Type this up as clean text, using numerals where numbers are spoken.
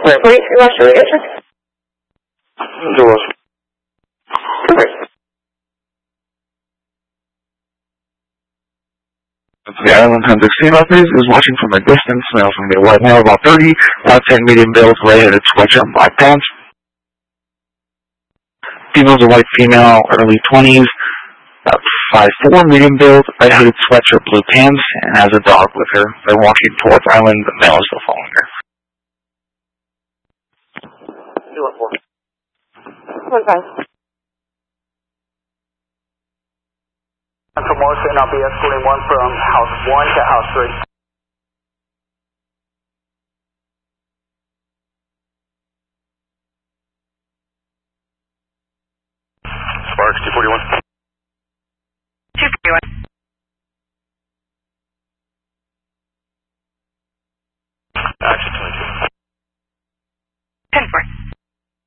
Where, please? What's your answer? Doors. The Island 1016 please, is watching from a distance, male from the white male, about 30, about 10 medium build, gray-headed sweatshirt, black pants. Female's a white female, early 20s, about 5'4", medium build, red-hooded sweatshirt, blue pants, and has a dog with her. They're walking towards Island, the male is still following her. 1-5. For Morrison, I'll be escorting one from house 1 to house 3.